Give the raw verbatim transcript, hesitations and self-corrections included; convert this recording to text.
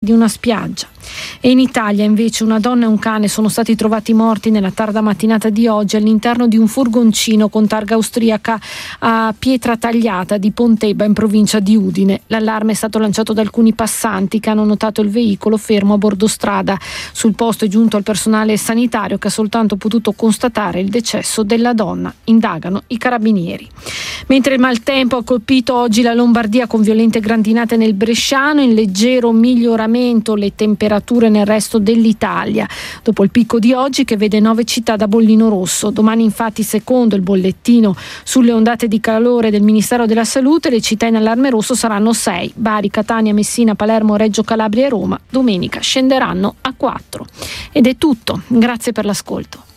di una spiaggia. E in Italia invece una donna e un cane sono stati trovati morti nella tarda mattinata di oggi all'interno di un furgoncino con targa austriaca a Pietratagliata di Pontebba in provincia di Udine. L'allarme è stato lanciato da alcuni passanti che hanno notato il veicolo fermo a bordo strada. Sul posto è giunto il personale sanitario che ha soltanto potuto constatare il decesso della donna. Indagano i carabinieri. Mentre il maltempo ha colpito oggi la Lombardia con violente grandinate nel Bresciano, in leggero miglioramento le temperature nel resto dell'Italia, dopo il picco di oggi che vede nove città da bollino rosso. Domani infatti, secondo il bollettino sulle ondate di calore del Ministero della Salute, le città in allarme rosso saranno sei: Bari, Catania, Messina, Palermo, Reggio Calabria e Roma. Domenica scenderanno a quattro. Ed è tutto, grazie per l'ascolto.